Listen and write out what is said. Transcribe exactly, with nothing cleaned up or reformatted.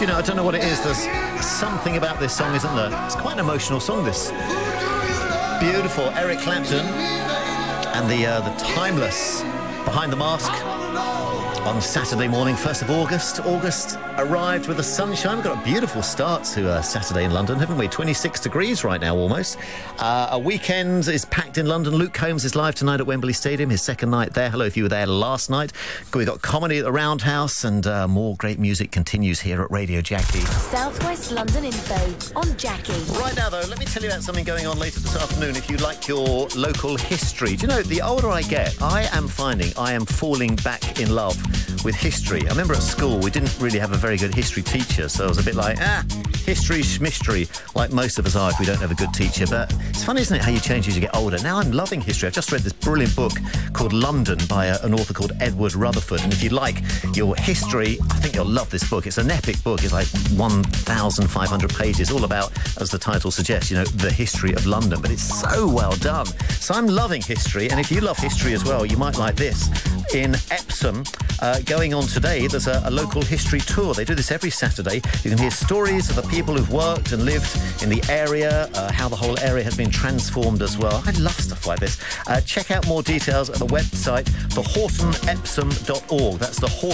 Do you know, I don't know what it is. There's something about this song, isn't there? It's quite an emotional song, this. Beautiful. Eric Clapton and the, uh, the Timeless Behind the Mask on Saturday morning, first of August. August arrived with the sunshine. We've got a beautiful start to uh, Saturday in London, haven't we? twenty-six degrees right now, almost. Uh, a weekend is packed in London. Luke Combs is live tonight at Wembley Stadium, his second night there. Hello if you were there last night. We've got comedy at the Roundhouse, and uh, more great music continues here at Radio Jackie. Southwest London info on Jackie. Right now, though, let me tell you about something going on later this afternoon if you like your local history. Do you know, the older I get, I am finding I am falling back in love with history. I remember at school we didn't really have a very good history teacher, so I was a bit like, ah, history's mystery, like most of us are if we don't have a good teacher. But it's funny, isn't it, how you change as you get older. Now I'm loving history. I just read this brilliant book called London by a, an author called Edward Rutherford, and if you like your history, I think you'll love this book. It's an epic book. It's like one thousand five hundred pages, all about, as the title suggests, you know, the history of London, but it's so well done. So I'm loving history, and if you love history as well, you might like this. In Epsom, uh, going on today, there's a, a local history tour. They do this every Saturday. You can hear stories of the people who've worked and lived in the area, uh, how the whole area has been transformed as well. I love stuff like this. Uh, check out more details at the website, the horton epsom dot org. That's the Horton